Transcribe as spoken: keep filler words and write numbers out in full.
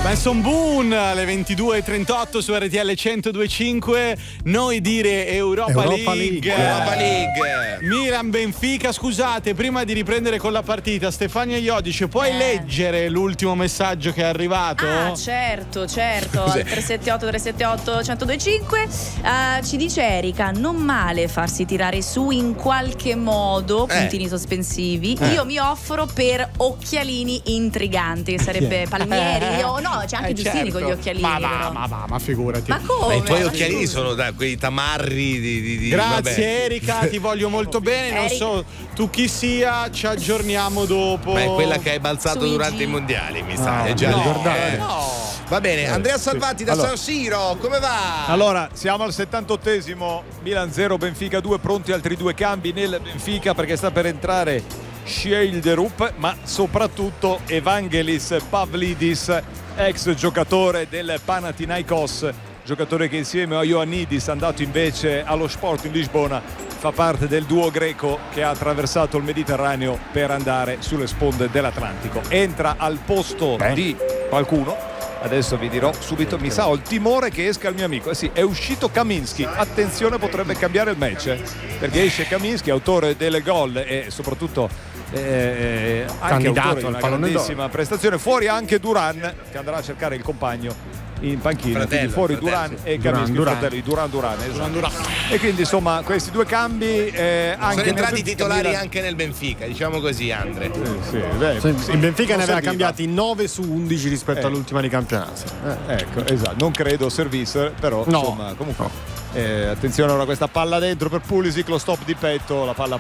Manson Boone alle ventidue e trentotto su R T L centodue e cinque. Noi dire Europa, Europa League. League. Europa League. Milan Benfica. Scusate, prima di riprendere con la partita, Stefania Iodice, puoi Eh. leggere l'ultimo messaggio che è arrivato? Ah, certo, certo. Cos'è? Al tre sette otto tre sette otto uno zero due cinque uh, ci dice Erika: non male farsi tirare su in qualche modo, Eh. puntini sospensivi. Eh. Io mi offro per occhialini intriganti, che sarebbe Palmieri. O no, c'è anche Eh, Giustini certo. con gli occhialini. Ma va, però. ma va, ma figurati. Ma come? Ma i tuoi Ma occhialini scusa. sono da quei tamarri di, di, di Grazie vabbè. Erika, ti voglio molto bene. Non Erika. so tu chi sia, ci aggiorniamo dopo. Ma è quella che hai balzato Suigi. durante i mondiali, mi sa. No, È già no, lì. ricordate. Eh. No. Va bene, Andrea Salvati da Allora. San Siro, come va? Allora, siamo al settantottesimo, Milan zero, Benfica due, pronti altri due cambi nel Benfica perché sta per entrare Schilderup, ma soprattutto Evangelis Pavlidis, ex giocatore del Panathinaikos, giocatore che insieme a Ioannidis, andato invece allo Sporting Lisbona, fa parte del duo greco che ha attraversato il Mediterraneo per andare sulle sponde dell'Atlantico. Entra al posto Beh. di qualcuno. Adesso vi dirò subito, mi sa, ho il timore che esca il mio amico. Eh sì, è uscito Kaminsky. Attenzione, potrebbe cambiare il match, eh, perché esce Kaminsky, autore del gol e soprattutto eh, anche Candidato autore di al una pallone d'oro. grandissima prestazione. Fuori anche Duran, che andrà a cercare il compagno in panchina. Fratello, Quindi fuori fratello, Duran sì. e Kaminsky, Duran, fratello di Duran Duran, esatto. Duran Duran. E quindi insomma questi due cambi eh, anche Sono nel entrati Benfica, titolari Milan- anche nel Benfica, diciamo così, Andre. Sì, sì, beh, Sì, il Benfica non ne aveva serviva. cambiati nove su undici rispetto Eh. all'ultima di campionato. Eh. Ecco, esatto, non credo servissero, però No. insomma, comunque. Eh, attenzione ora questa palla dentro per Pulisic, lo stop di petto, la palla